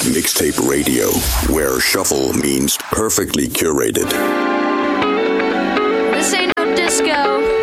Mixtape Radio, where shuffle means perfectly curated. This ain't no disco.